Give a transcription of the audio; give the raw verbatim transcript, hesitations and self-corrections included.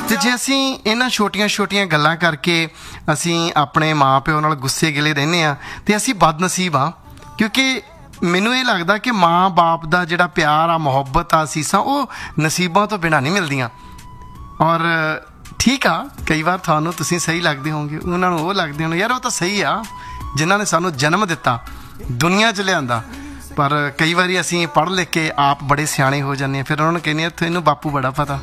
ਤੇ ਜੇ ਅਸੀਂ ਇਹਨਾਂ ਛੋਟੀਆਂ ਛੋਟੀਆਂ ਗੱਲਾਂ ਕਰਕੇ ਅਸੀਂ ਆਪਣੇ ਮਾਂ ਪਿਓ ਨਾਲ ਗੁੱਸੇ ਗਿਲੇ ਰਹਿੰਦੇ ਹਾਂ ਤੇ ਅਸੀਂ ਬਦਨਸੀਬ ਹਾਂ, ਕਿਉਂਕਿ ਮੈਨੂੰ ਇਹ ਲੱਗਦਾ ਕਿ ਮਾਂ ਬਾਪ ਦਾ ਜਿਹੜਾ ਪਿਆਰ ਆ, ਮੁਹੱਬਤ ਆ, ਅਸੀਸਾਂ ਉਹ ਨਸੀਬਾਂ ਤੋਂ ਬਿਨਾਂ ਨਹੀਂ ਮਿਲਦੀਆਂ। ਔਰ ਠੀਕ ਆ, ਕਈ ਵਾਰ ਤੁਹਾਨੂੰ ਤੁਸੀਂ ਸਹੀ ਲੱਗਦੇ ਹੋਵੋਗੇ, ਉਹਨਾਂ ਨੂੰ ਉਹ ਲੱਗਦੇ ਹੋਣ ਯਾਰ ਉਹ ਤਾਂ ਸਹੀ ਆ ਜਿਨ੍ਹਾਂ ਨੇ ਸਾਨੂੰ ਜਨਮ ਦਿੱਤਾ, ਦੁਨੀਆ 'ਚ ਲਿਆਂਦਾ। ਪਰ ਕਈ ਵਾਰੀ ਅਸੀਂ ਪੜ੍ਹ ਲਿਖ ਕੇ ਆਪ ਬੜੇ ਸਿਆਣੇ ਹੋ ਜਾਂਦੇ ਹਾਂ, ਫਿਰ ਉਹਨਾਂ ਨੂੰ ਕਹਿੰਦੇ ਹਾਂ ਤੈਨੂੰ ਬਾਪੂ ਬੜਾ ਪਤਾ।